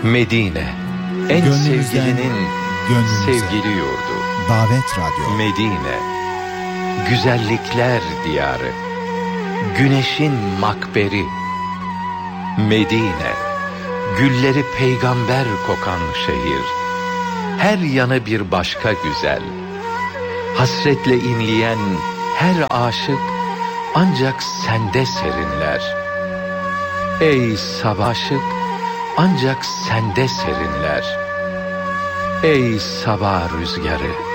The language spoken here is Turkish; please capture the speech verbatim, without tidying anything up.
Medine, en sevgilinin sevgili yurdu. Davet Radyo. Medine, güzellikler diyarı, güneşin makberi. Medine, gülleri peygamber kokan şehir. Her yanı bir başka güzel. Hasretle inleyen her aşık ancak sende serinler. Ey sabahşık, ancak sende serinler. Ey sabah rüzgarı,